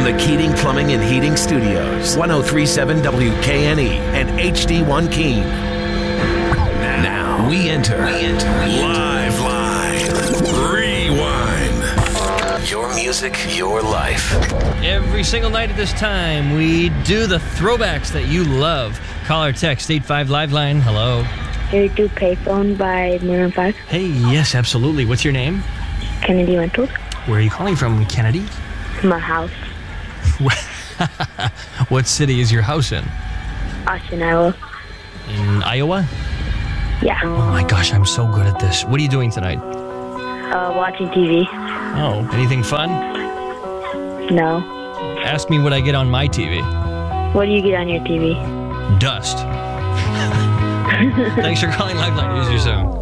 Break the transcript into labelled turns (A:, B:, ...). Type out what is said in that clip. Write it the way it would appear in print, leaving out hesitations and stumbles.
A: From the Keating Plumbing and Heating Studios, 1037 WKNE and HD1 Keene. Now we enter Live Rewind. Your music, your life.
B: Every single night at this time, we do the throwbacks that you love. Call or text 85 Liveline. Hello.
C: Here to Payphone by Maroon 5.
B: Hey, yes, absolutely. What's your name?
C: Kennedy Rentals.
B: Where are you calling from, Kennedy?
C: My house.
B: What city is your house in?
C: Austin, Iowa.
B: In Iowa?
C: Yeah.
B: Oh my gosh, I'm so good at this. What are you doing tonight?
C: Watching TV.
B: Oh, anything fun?
C: No.
B: Ask me what I get on my TV.
C: What do you get on your TV?
B: Dust. Thanks for calling Liveline. Here's your song.